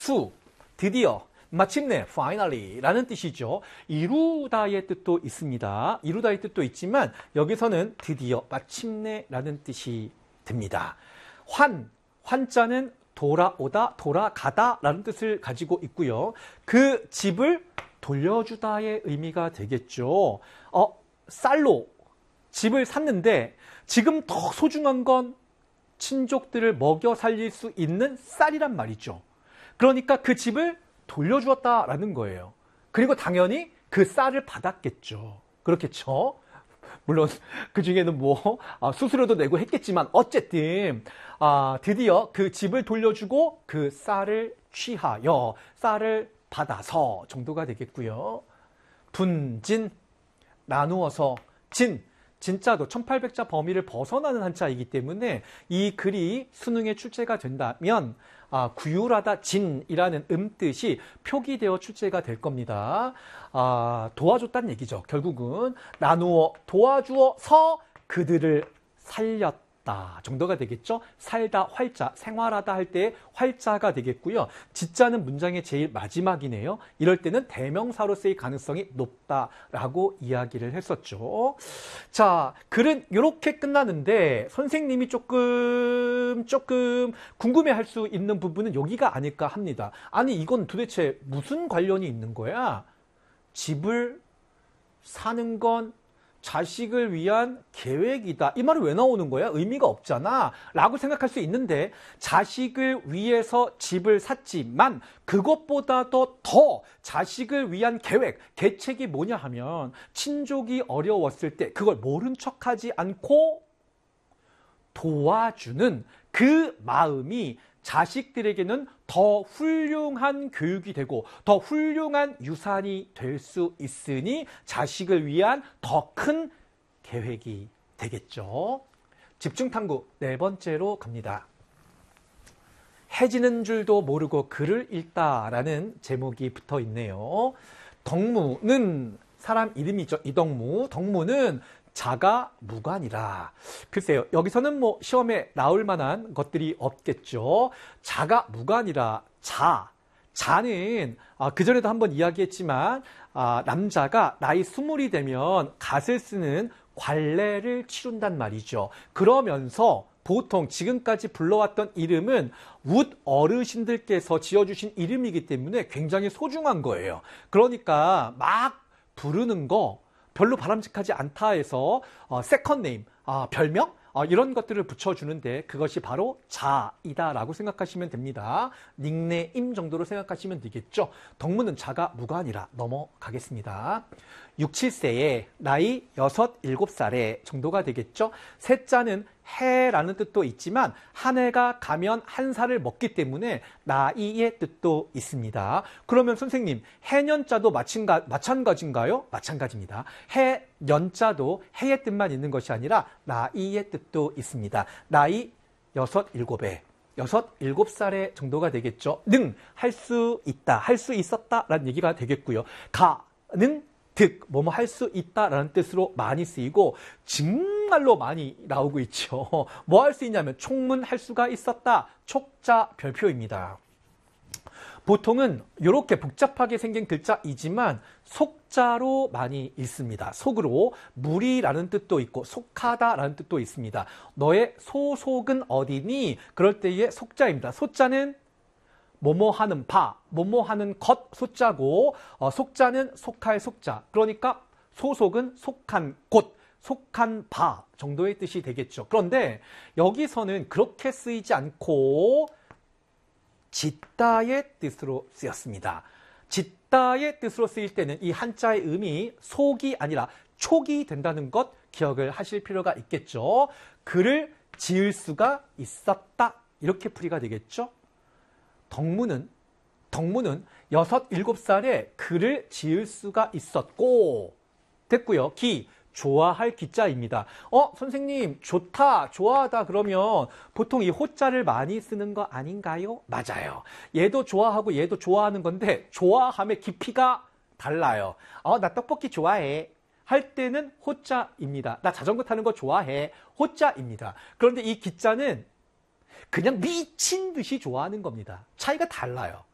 수, 드디어, 마침내, finally 라는 뜻이죠. 이루다의 뜻도 있습니다. 이루다의 뜻도 있지만 여기서는 드디어, 마침내 라는 뜻이 됩니다. 환자는 돌아오다, 돌아가다 라는 뜻을 가지고 있고요. 그 집을 돌려주다의 의미가 되겠죠. 쌀로 집을 샀는데 지금 더 소중한 건 친족들을 먹여 살릴 수 있는 쌀이란 말이죠. 그러니까 그 집을 돌려주었다라는 거예요. 그리고 당연히 그 쌀을 받았겠죠. 그렇겠죠. 물론 그 중에는 수수료도 내고 했겠지만 어쨌든 드디어 그 집을 돌려주고 그 쌀을 취하여 쌀을 받아서 정도가 되겠고요. 분진, 나누어서 진짜도 1800자 범위를 벗어나는 한자이기 때문에 이 글이 수능에 출제가 된다면 구휼하다 진이라는 뜻이 표기되어 출제가 될 겁니다. 도와줬다는 얘기죠. 결국은 나누어 도와주어서 그들을 살렸다 정도가 되겠죠. 살다 활자, 생활하다 할 때 활자가 되겠고요. 진짜는 문장의 제일 마지막이네요. 이럴 때는 대명사로 쓰일 가능성이 높다라고 이야기를 했었죠. 자, 글은 이렇게 끝나는데 선생님이 조금 궁금해할 수 있는 부분은 여기가 아닐까 합니다. 아니 이건 도대체 무슨 관련이 있는 거야? 집을 사는 건 자식을 위한 계획이다. 이 말이 왜 나오는 거야? 의미가 없잖아. 라고 생각할 수 있는데 자식을 위해서 집을 샀지만 그것보다도 더 자식을 위한 계획, 계책이 뭐냐 하면 친족이 어려웠을 때 그걸 모른 척하지 않고 도와주는 그 마음이 자식들에게는 더 훌륭한 교육이 되고 더 훌륭한 유산이 될 수 있으니 자식을 위한 더 큰 계획이 되겠죠. 집중탐구 네 번째로 갑니다. 해지는 줄도 모르고 글을 읽다라는 제목이 붙어 있네요. 덕무는 사람 이름이죠. 이덕무. 덕무는 자가 무관이라. 글쎄요. 여기서는 시험에 나올 만한 것들이 없겠죠. 자가 무관이라. 자는 그전에도 한번 이야기했지만 남자가 나이 20이 되면 갓을 쓰는 관례를 치룬단 말이죠. 그러면서 보통 지금까지 불러왔던 이름은 웃 어르신들께서 지어주신 이름이기 때문에 굉장히 소중한 거예요. 그러니까 막 부르는 거 별로 바람직하지 않다 해서 세컨 네임, 별명 이런 것들을 붙여주는데 그것이 바로 자이다라고 생각하시면 됩니다. 닉네임 정도로 생각하시면 되겠죠. 덕무는 자가 무관이라 넘어가겠습니다. 6, 7세에 나이 6, 7살에 정도가 되겠죠. 세자는 해라는 뜻도 있지만 한 해가 가면 한 살을 먹기 때문에 나이의 뜻도 있습니다. 그러면 선생님 해년자도 마찬가지인가요? 마찬가지입니다. 해년자도 해의 뜻만 있는 것이 아니라 나이의 뜻도 있습니다. 나이 6, 7에 6, 7살의 정도가 되겠죠. 할 수 있다, 할 수 있었다 라는 얘기가 되겠고요. 가는 뭐뭐 할 수 있다라는 뜻으로 많이 쓰이고 정말로 많이 나오고 있죠. 뭐 할 수 있냐면 총문 할 수가 있었다. 촉자 별표입니다. 보통은 이렇게 복잡하게 생긴 글자이지만 속자로 많이 읽습니다. 속으로 무리라는 뜻도 있고 속하다라는 뜻도 있습니다. 너의 소속은 어디니? 그럴 때의 속자입니다. 소자는 뭐뭐 하는 바, 뭐뭐 하는 것 소자고 속자는 속할 속자. 그러니까 소속은 속한 곳, 속한 바 정도의 뜻이 되겠죠. 그런데 여기서는 그렇게 쓰이지 않고 짓다의 뜻으로 쓰였습니다. 짓다의 뜻으로 쓰일 때는 이 한자의 의미 속이 아니라 촉이 된다는 것 기억을 하실 필요가 있겠죠. 글을 지을 수가 있었다. 이렇게 풀이가 되겠죠. 덕무는 6, 7살에 글을 지을 수가 있었고 됐고요. 좋아할 기자입니다. 선생님 좋다, 좋아하다 그러면 보통 이 호자를 많이 쓰는 거 아닌가요? 맞아요. 얘도 좋아하고 얘도 좋아하는 건데 좋아함의 깊이가 달라요. 나 떡볶이 좋아해. 할 때는 호자입니다. 나 자전거 타는 거 좋아해. 호자입니다. 그런데 이 기자는 그냥 미친 듯이 좋아하는 겁니다. 차이가 달라요.